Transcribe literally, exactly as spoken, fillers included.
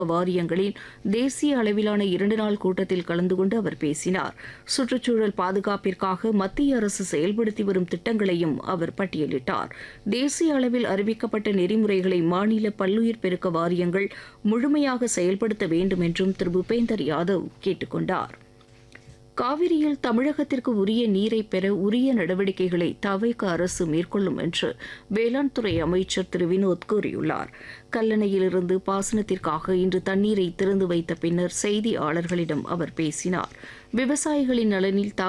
வாரியங்களின் தேசிய அளவிலான இரண்டு நாள் கூட்டத்தில் கலந்து கொண்டு அவர் பேசினார். சுற்றுச்சூழல் பாதுகாப்பிற்காக மத்திய அரசு செயல்படுத்தி வரும் திட்டங்களையும் அவர் பட்டியலிட்டார். தேசிய அளவில் அறிவிக்கப்பட்ட நெறிமுறைகளை மாநில பல்லுயிர் பெருக்க வாரியங்கள் முழுமையாக செயல்படுத்த வேண்டும் என்றும் திரு பூபேந்தர் யாதவ் கேட்டுக் கொண்டார். காவிரியில் தமிழகத்திற்கு உரிய நீரை பெற உரிய நடவடிக்கைகளை தவிக அரசு மேற்கொள்ளும் என்று வேளாண் துறை அமைச்சர் திரு வினோத் கூறியுள்ளார். கல்லணையிலிருந்து பாசனத்திற்காக இன்று தண்ணீரை திறந்து வைத்த பின்னர் செய்தியாளர்களிடம் அவர் பேசினார். விவசாயிகளின் நலனில்